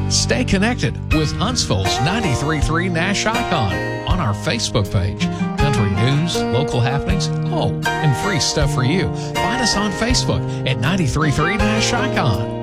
Stay connected with Huntsville's 93.3 Nash Icon on our Facebook page. Country news, local happenings, and free stuff for you. Find us on Facebook at 93.3 Nash Icon.